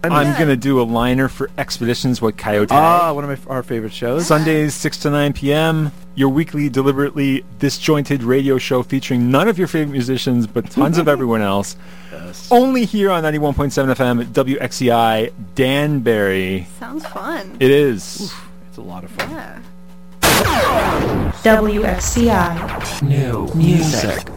I'm going to do a liner for Expeditions with Coyote. One of our favorite shows. Sundays, 6 to 9 p.m., your weekly, deliberately disjointed radio show featuring none of your favorite musicians, but tons of everyone else. Yes. Only here on 91.7 FM at WXCI Danbury. Sounds fun. It is. Oof, it's a lot of fun. Yeah. WXCI. New music.